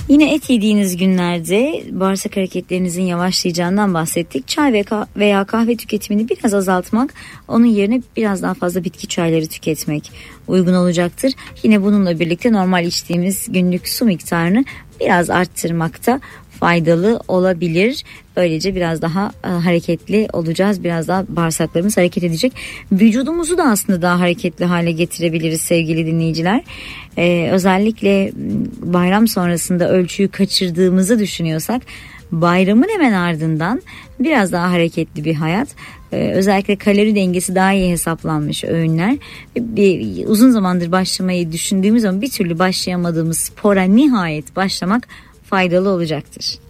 Yine et yediğiniz günlerde bağırsak hareketlerinizin yavaşlayacağından bahsettik. Çay veya kahve tüketimini biraz azaltmak, onun yerine biraz daha fazla bitki çayları tüketmek uygun olacaktır. Yine bununla birlikte normal içtiğimiz günlük su miktarını biraz arttırmakta faydalı olabilir. Böylece biraz daha hareketli olacağız. Biraz daha bağırsaklarımız hareket edecek. Vücudumuzu da aslında daha hareketli hale getirebiliriz sevgili dinleyiciler. Özellikle bayram sonrasında ölçüyü kaçırdığımızı düşünüyorsak bayramın hemen ardından biraz daha hareketli bir hayat, özellikle kalori dengesi daha iyi hesaplanmış öğünler, uzun zamandır başlamayı düşündüğümüz ama bir türlü başlayamadığımız spora nihayet başlamak faydalı olacaktır.